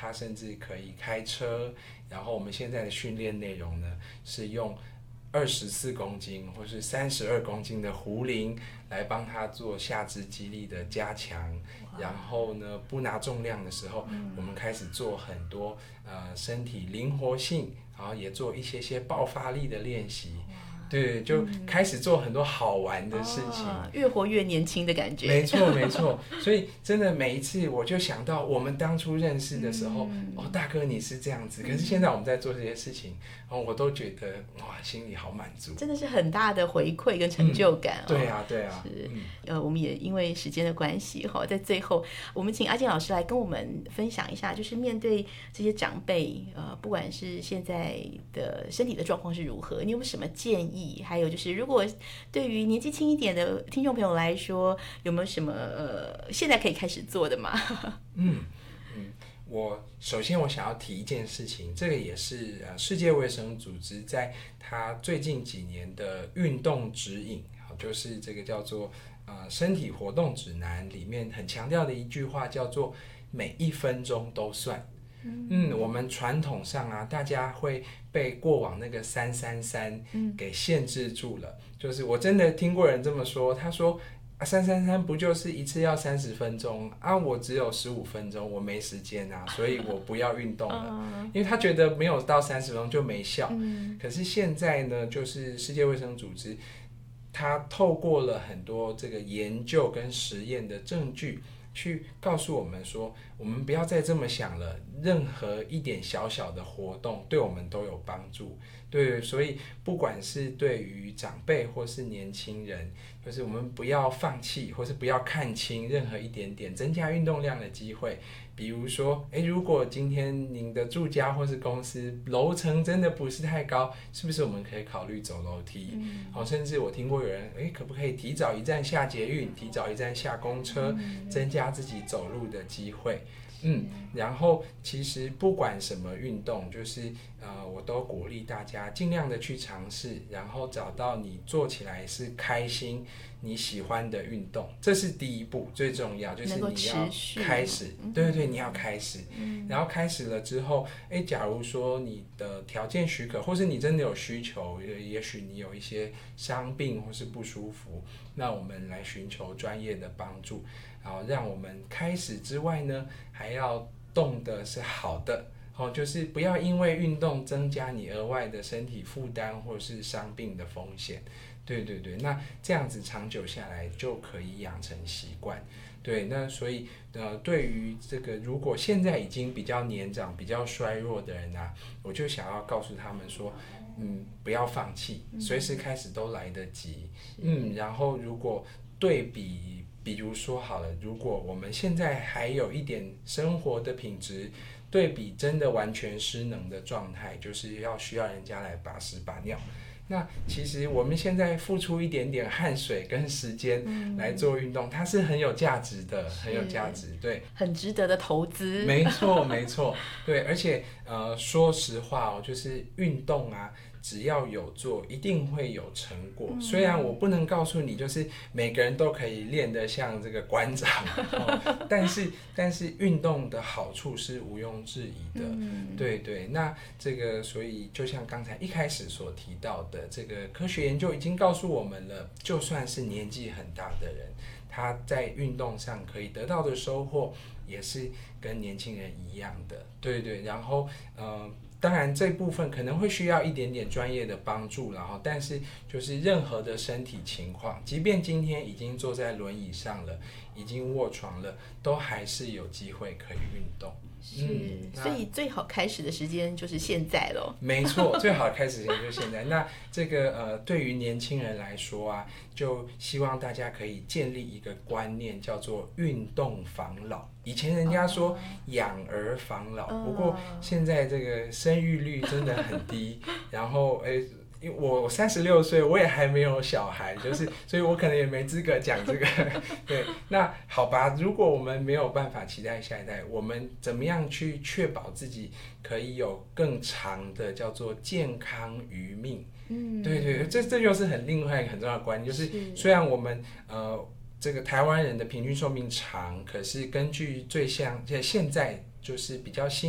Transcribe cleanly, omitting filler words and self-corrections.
他甚至可以开车，然后我们现在的训练内容呢是用24公斤或是32公斤的壶铃来帮他做下肢肌力的加强，然后呢不拿重量的时候，我们开始做很多身体灵活性，然后也做一些爆发力的练习。对，就开始做很多好玩的事情， 越活越年轻的感觉。 没错没错，所以真的每一次我就想到我们当初认识的时候，大哥你是这样子，可是现在我们在做这些事情，我都觉得哇，心里好满足， 真的是很大的回馈跟成就感。 对啊对啊， 是我们也因为时间的关系在最后我们请阿健老师来跟我们分享一下，就是面对这些长辈不管是现在的身体的状况是如何，你有没有什么建议？还有就是如果对于年纪轻一点的听众朋友来说，有没有什么现在可以开始做的吗？ 我首先我想要提一件事情，这个也是世界卫生组织在它最近几年的运动指引，就是这个叫做身体活动指南里面很强调的一句话，叫做每1分钟都算。我们传统上大家会被过往那个333给限制住了。就是我真的听过人这么说，他说333不就是一次要30分钟我只有15分钟，我没时间所以我不要运动了，因为他觉得没有到30分钟就没效。可是现在呢，就是世界卫生组织，他透过了很多这个研究跟实验的证据，去告诉我们说，我们不要再这么想了，任何一点小小的活动对我们都有帮助。对，所以不管是对于长辈或是年轻人，就是我们不要放弃，或是不要看轻任何一点点增加运动量的机会。比如说如果今天您的住家或是公司楼层真的不是太高，是不是我们可以考虑走楼梯？甚至我听过有人可不可以提早1站下捷运，提早1站下公车，增加自己走路的机会。然后其实不管什么运动，就是我都鼓励大家尽量的去尝试，然后找到你做起来是开心你喜欢的运动，这是第一步，最重要就是你要开始。对，你要开始。然后开始了之后假如说你的条件许可，或是你真的有需求，也许你有一些伤病或是不舒服，那我们来寻求专业的帮助，然后让我们开始之外呢，还要动的是好的，就是不要因为运动增加你额外的身体负担或是伤病的风险。对，那这样子长久下来就可以养成习惯。对，那所以对于这个如果现在已经比较年长比较衰弱的人我就想要告诉他们说不要放弃，随时开始都来得及。然后如果对比如说好了，如果我们现在还有一点生活的品质，对比真的完全失能的状态，就是需要人家来把屎把尿，那其实我们现在付出一点点汗水跟时间来做运动，它是很有价值的，很有价值。对， 很值得的投资。 没错没错。对，而且说实话就是运动只要有做一定会有成果。虽然我不能告诉你就是每个人都可以练得像这个馆长但是运动的好处是毋庸置疑的。对，那这个所以就像刚才一开始所提到的，这个科学研究已经告诉我们了，就算是年纪很大的人，他在运动上可以得到的收获也是跟年轻人一样的。对，然后当然这部分可能会需要一点点专业的帮助，但是就是任何的身体情况，即便今天已经坐在轮椅上了，已经卧床了，都还是有机会可以运动。 所以最好开始的时间就是现在咯。 没错，最好开始的时间就是现在。那这个对于年轻人来说就希望大家可以建立一个观念，叫做运动防老。以前人家说养儿防老，不过现在这个生育率真的很低，然后因为我36岁，我也还没有小孩，所以我可能也没资格讲这个。对，那好吧，如果我们没有办法期待下一代，我们怎么样去确保自己可以有更长的叫做健康余命？对，这就是另外一个很重要的观念，就是虽然我们这个台湾人的平均寿命长，可是根据现在就是比较新